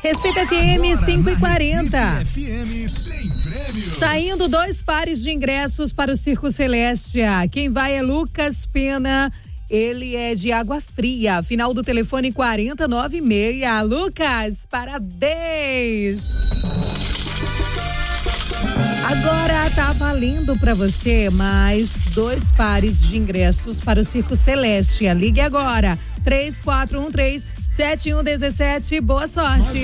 Recife FM 5h40. Recife FM tem prêmio. Saindo 2 pares de ingressos para o Circo Celestia. Quem vai é Lucas Pena. Ele é de Água Fria. Final do telefone 4096. Lucas, parabéns! Agora tá valendo para você mais 2 pares de ingressos para o Circo Celestia. Ligue agora. 3413-7117. Boa sorte.